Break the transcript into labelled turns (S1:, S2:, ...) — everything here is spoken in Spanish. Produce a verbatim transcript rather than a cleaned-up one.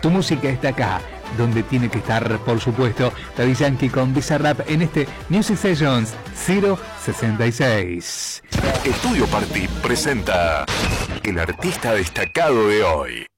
S1: Tu música está acá, donde tiene que estar, por supuesto. Daddy Yankee con Bizarrap en este Music Sessions cero sesenta y seis.
S2: Estudio Party presenta el artista destacado de hoy.